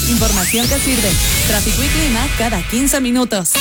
Información que sirve. Tráfico y clima cada 15 minutos.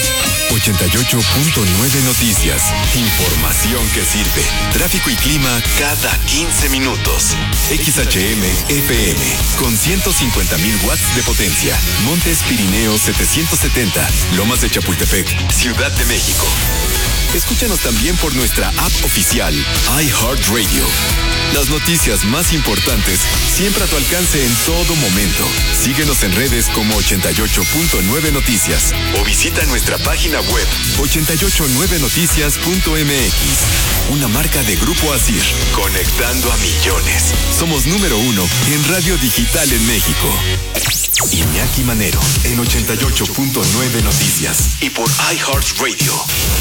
88.9 Noticias. Información que sirve. Tráfico y clima cada 15 minutos. XHM FM con 150,000 watts de potencia. Montes Pirineos 770. Lomas de Chapultepec, Ciudad de México. Escúchanos también por nuestra app oficial, iHeartRadio. Las noticias más importantes siempre a tu alcance en todo momento. Síguenos en redes como 88.9 Noticias o visita nuestra página web 889noticias.mx. Una marca de Grupo Asir, conectando a millones. Somos número 1 en radio digital en México. Iñaki Manero en 88.9 Noticias y por iHeartRadio.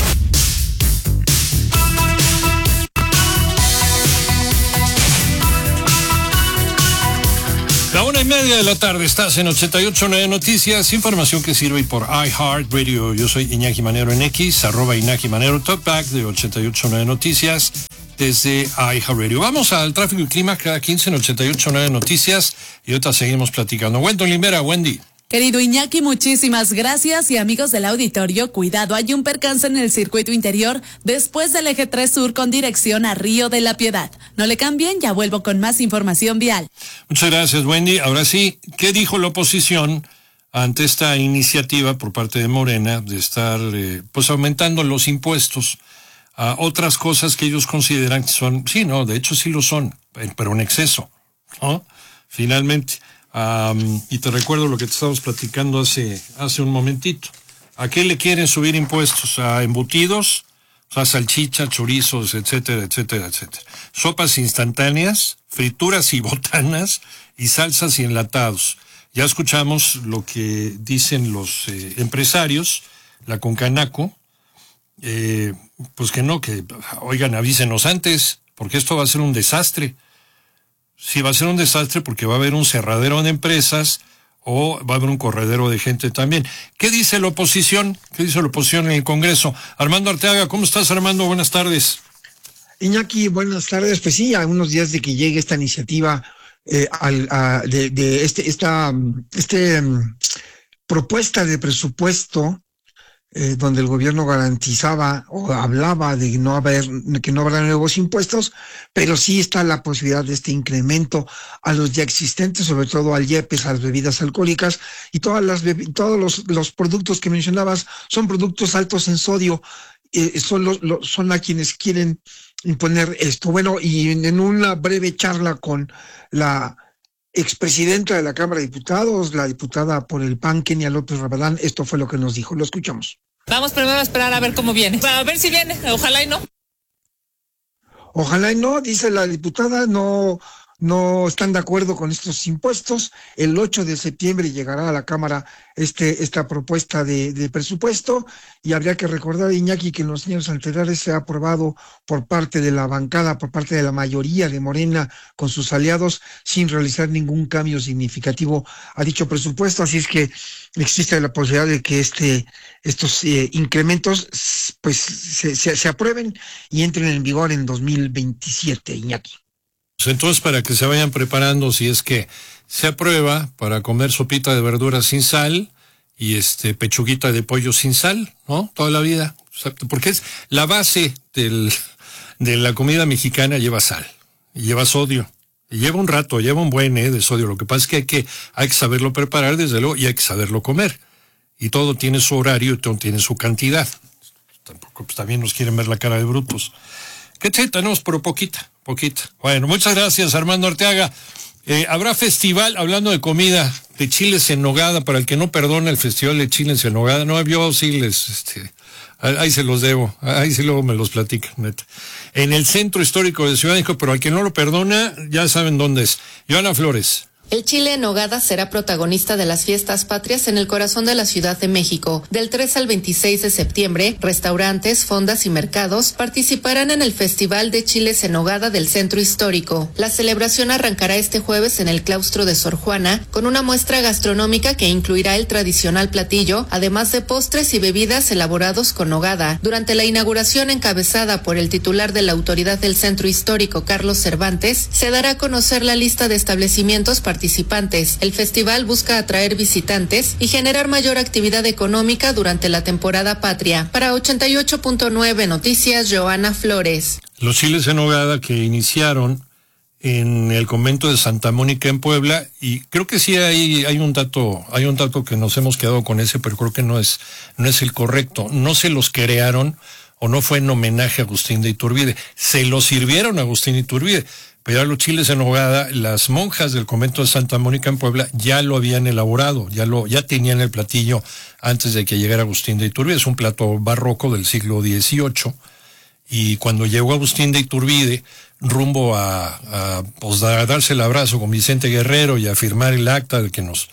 La 1:30 de la tarde, estás en 88.9 Noticias, información que sirve por iHeartRadio. Yo soy Iñaki Manero en X, @Iñaki Manero, talkback de 88.9 Noticias desde iHeartRadio. Vamos al tráfico y clima cada 15 en 88.9 Noticias y ahorita seguimos platicando. Wendy Limera, Wendy. Querido Iñaki, muchísimas gracias. Y amigos del auditorio, cuidado, hay un percance en el circuito interior después del eje 3 sur con dirección a Río de la Piedad. No le cambien, ya vuelvo con más información vial. Muchas gracias, Wendy. Ahora sí, ¿qué dijo la oposición ante esta iniciativa por parte de Morena de estar pues aumentando los impuestos a otras cosas que ellos consideran que son, sí, no, de hecho sí lo son, pero en exceso, ¿no? Finalmente. Y te recuerdo lo que te estábamos platicando hace un momentito. ¿A qué le quieren subir impuestos? ¿A embutidos? O sea, salchicha, chorizos, etcétera, etcétera, etcétera. Sopas instantáneas, frituras y botanas, y salsas y enlatados. Ya escuchamos lo que dicen los empresarios, la Concanaco, pues que no, que oigan, avísenos antes, porque esto va a ser un desastre. Sí, va a ser un desastre porque va a haber un cerradero de empresas o va a haber un corredero de gente también. ¿Qué dice la oposición? ¿Qué dice la oposición en el Congreso? Armando Arteaga, ¿cómo estás, Armando? Buenas tardes. Iñaki, buenas tardes. Pues sí, a unos días de que llegue esta iniciativa, esta propuesta de presupuesto, donde el gobierno garantizaba o hablaba de que no habrá nuevos impuestos, pero sí está la posibilidad de este incremento a los ya existentes, sobre todo al IEPES, a las bebidas alcohólicas, y todos los productos que mencionabas son productos altos en sodio, son a quienes quieren imponer esto. Bueno, y en una breve charla con la expresidenta de la Cámara de Diputados, la diputada por el PAN, Kenia López Rabadán, esto fue lo que nos dijo. Lo escuchamos. Vamos primero a esperar a ver cómo viene. A ver si viene, ojalá y no. Ojalá y no, dice la diputada, no están de acuerdo con estos impuestos. El 8 de septiembre llegará a la Cámara esta propuesta de presupuesto, y habría que recordar, Iñaki, que en los años anteriores se ha aprobado por parte de la bancada, por parte de la mayoría de Morena con sus aliados, sin realizar ningún cambio significativo a dicho presupuesto. Así es que existe la posibilidad de que estos incrementos pues se aprueben y entren en vigor en 2027, Iñaki. Entonces, para que se vayan preparando, si es que se aprueba, para comer sopita de verduras sin sal y pechuguita de pollo sin sal, ¿no? Toda la vida. Porque es la base de la comida mexicana, lleva sal y lleva sodio. Y lleva un rato, lleva un buen de sodio. Lo que pasa es que hay que saberlo preparar, desde luego, y hay que saberlo comer. Y todo tiene su horario y todo tiene su cantidad. Tampoco, pues también nos quieren ver la cara de brutos. ¿Qué tenemos? Pero poquita. Bueno, muchas gracias, Armando Arteaga. Habrá festival, hablando de comida, de chiles en nogada, para el que no perdona el festival de chiles en nogada. No, yo sí ahí se los debo, ahí sí luego me los platican, neta. En el centro histórico de Ciudad de México, pero al que no lo perdona, ya saben dónde es. Joana Flores. El chile en nogada será protagonista de las fiestas patrias en el corazón de la Ciudad de México. Del 3 al 26 de septiembre, restaurantes, fondas y mercados participarán en el Festival de Chiles en Nogada del Centro Histórico. La celebración arrancará este jueves en el claustro de Sor Juana, con una muestra gastronómica que incluirá el tradicional platillo, además de postres y bebidas elaborados con nogada. Durante la inauguración encabezada por el titular de la autoridad del Centro Histórico, Carlos Cervantes, se dará a conocer la lista de establecimientos participantes participantes. El festival busca atraer visitantes y generar mayor actividad económica durante la temporada patria. Para 88.9 Noticias, Joana Flores. Los chiles en nogada que iniciaron en el convento de Santa Mónica en Puebla, y creo que sí hay un dato que nos hemos quedado con ese, pero creo que no es el correcto. No se los crearon o no fue en homenaje a Agustín de Iturbide, se los sirvieron a Agustín de Iturbide, pero a los chiles en nogada, las monjas del convento de Santa Mónica en Puebla ya lo habían elaborado, ya tenían el platillo antes de que llegara Agustín de Iturbide. Es un plato barroco del siglo XVIII, y cuando llegó Agustín de Iturbide rumbo a darse el abrazo con Vicente Guerrero y a firmar el acta de que nos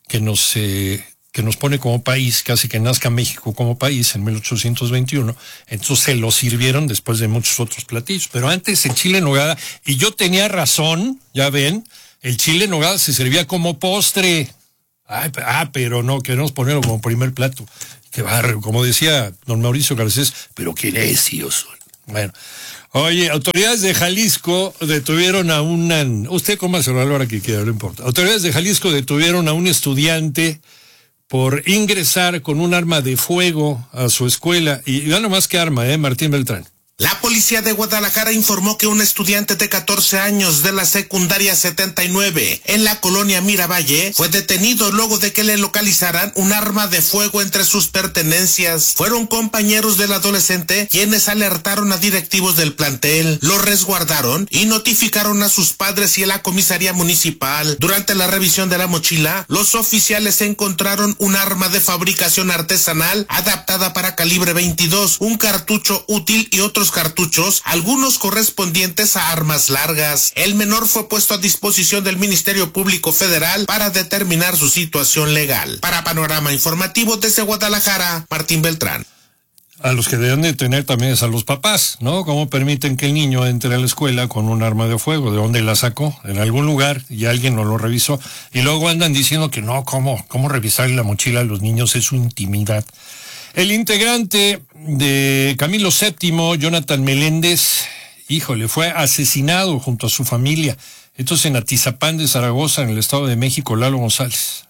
pone como país, casi que nazca México como país en 1821, entonces se lo sirvieron después de muchos otros platillos. Pero antes el chile en nogada, y yo tenía razón, ya ven, el chile en nogada se servía como postre. Pero no, queremos ponerlo como primer plato. Qué barrio, como decía don Mauricio Garcés, pero qué necios son. Bueno, oye, autoridades de Jalisco detuvieron a usted cómaselo a la hora que quiera, no importa. Autoridades de Jalisco detuvieron a un estudiante por ingresar con un arma de fuego a su escuela, y ya no más que arma, Martín Beltrán. La policía de Guadalajara informó que un estudiante de 14 años de la secundaria 79 en la colonia Miravalle fue detenido luego de que le localizaran un arma de fuego entre sus pertenencias. Fueron compañeros del adolescente quienes alertaron a directivos del plantel, lo resguardaron y notificaron a sus padres y a la comisaría municipal. Durante la revisión de la mochila, los oficiales encontraron un arma de fabricación artesanal adaptada para calibre 22, un cartucho útil y otros cartuchos, algunos correspondientes a armas largas. El menor fue puesto a disposición del Ministerio Público Federal para determinar su situación legal. Para Panorama Informativo desde Guadalajara, Martín Beltrán. A los que deben de tener también es a los papás, ¿no? ¿Cómo permiten que el niño entre a la escuela con un arma de fuego? ¿De dónde la sacó? En algún lugar y alguien no lo revisó. Y luego andan diciendo que no, ¿cómo revisarle la mochila a los niños? Es su intimidad. El integrante de Camilo VII, Jonathan Meléndez, fue asesinado junto a su familia. Esto es en Atizapán de Zaragoza, en el Estado de México. Lalo González.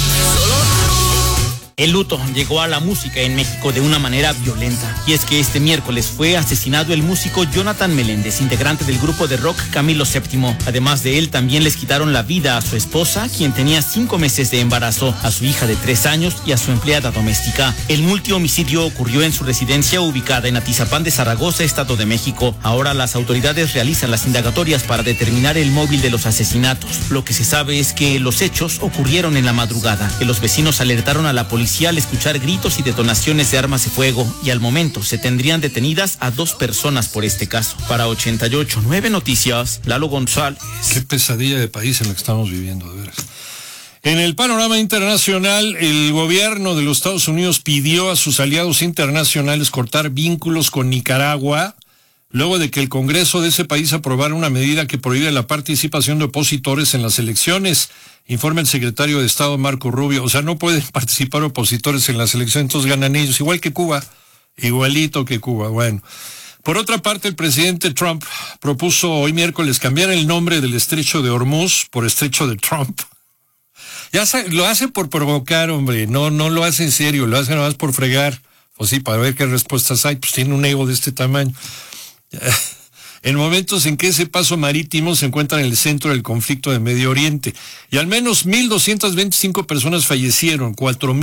El luto llegó a la música en México de una manera violenta, y es que este miércoles fue asesinado el músico Jonathan Meléndez, integrante del grupo de rock Camilo VII. Además de él, también les quitaron la vida a su esposa, quien tenía 5 meses de embarazo, a su hija de 3 años y a su empleada doméstica. El multihomicidio ocurrió en su residencia ubicada en Atizapán de Zaragoza, Estado de México. Ahora las autoridades realizan las indagatorias para determinar el móvil de los asesinatos. Lo que se sabe es que los hechos ocurrieron en la madrugada, que los vecinos alertaron a la policía al escuchar gritos y detonaciones de armas de fuego, y al momento se tendrían detenidas a 2 personas por este caso. Para 88.9 Noticias, Lalo González. Qué pesadilla de país en la que estamos viviendo, de veras. En el panorama internacional, el gobierno de los Estados Unidos pidió a sus aliados internacionales cortar vínculos con Nicaragua, luego de que el Congreso de ese país aprobara una medida que prohíbe la participación de opositores en las elecciones. Informa el secretario de Estado Marco Rubio. O sea, no pueden participar opositores en las elecciones, entonces ganan ellos, igual que Cuba, igualito que Cuba. Bueno, por otra parte, el presidente Trump propuso hoy miércoles cambiar el nombre del estrecho de Hormuz por estrecho de Trump. Lo hace por provocar, hombre, no lo hace en serio, lo hace nada más por fregar. O sí, para ver qué respuestas hay, pues tiene un ego de este tamaño. En momentos en que ese paso marítimo se encuentra en el centro del conflicto de Medio Oriente, y al menos 1.225 personas fallecieron,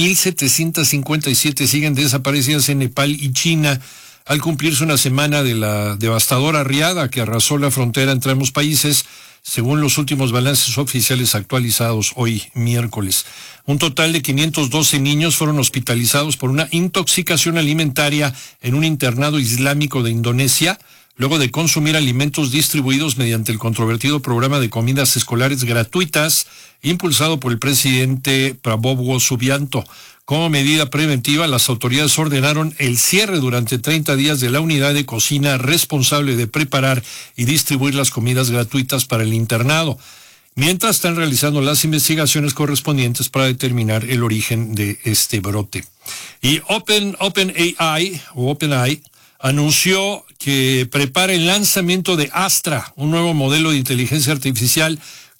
4.757 siguen desaparecidas en Nepal y China, al cumplirse una semana de la devastadora riada que arrasó la frontera entre ambos países, según los últimos balances oficiales actualizados hoy miércoles. Un total de 512 niños fueron hospitalizados por una intoxicación alimentaria en un internado islámico de Indonesia, luego de consumir alimentos distribuidos mediante el controvertido programa de comidas escolares gratuitas impulsado por el presidente Prabowo Subianto. Como medida preventiva, las autoridades ordenaron el cierre durante 30 días de la unidad de cocina responsable de preparar y distribuir las comidas gratuitas para el internado, mientras están realizando las investigaciones correspondientes para determinar el origen de este brote. Y OpenAI anunció que prepara el lanzamiento de Astra, un nuevo modelo de inteligencia artificial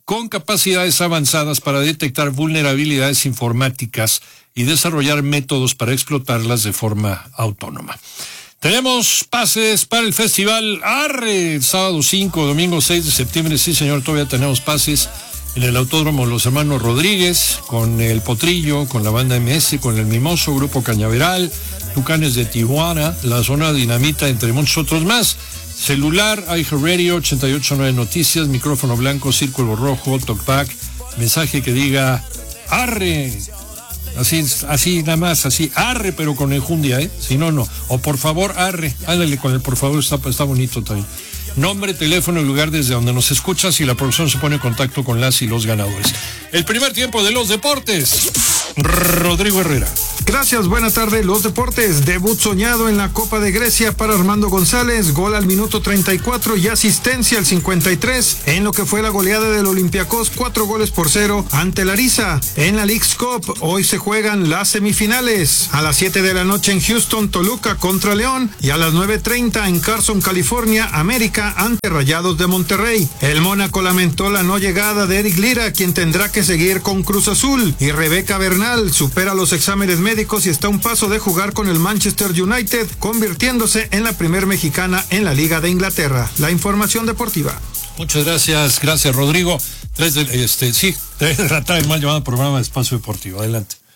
con capacidades avanzadas para detectar vulnerabilidades informáticas y desarrollar métodos para explotarlas de forma autónoma. Tenemos pases para el festival Arre, sábado 5, domingo 6 de septiembre. Sí, señor, todavía tenemos pases en el Autódromo Los Hermanos Rodríguez, con el Potrillo, con la banda MS, con el Mimoso, Grupo Cañaveral, Tucanes de Tijuana, la Zona Dinamita, entre muchos otros más. Celular, iHeartRadio, 889 Noticias, micrófono blanco, círculo rojo, talkback, mensaje que diga Arre. Así nada más, así, arre, pero con enjundia, si no, no. O por favor, arre, ándale con el por favor, está bonito también. Nombre, teléfono y lugar desde donde nos escuchas y la producción se pone en contacto con las y los ganadores. El primer tiempo de los deportes. Rodrigo Herrera. Gracias, buena tarde. Los deportes. Debut soñado en la Copa de Grecia para Armando González. Gol al minuto 34 y asistencia al 53 en lo que fue la goleada del Olympiacos, 4-0 ante Larissa. En la Leagues Cup hoy se juegan las semifinales. A las 7 de la noche en Houston, Toluca contra León, y a las 9:30 en Carson, California, América ante Rayados de Monterrey. El Mónaco lamentó la no llegada de Eric Lira, quien tendrá que seguir con Cruz Azul, y Rebeca Bernal supera los exámenes médicos y está a un paso de jugar con el Manchester United, convirtiéndose en la primer mexicana en la Liga de Inglaterra. La información deportiva. Muchas gracias Rodrigo. 3 de la tarde, mal llamado programa de Espacio Deportivo. Adelante.